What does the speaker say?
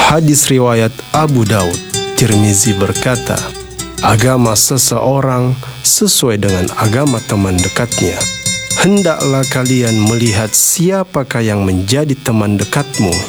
Hadis riwayat Abu Daud. Tirmizi berkata, agama seseorang sesuai dengan agama teman dekatnya. Hendaklah kalian melihat siapakah yang menjadi teman dekatmu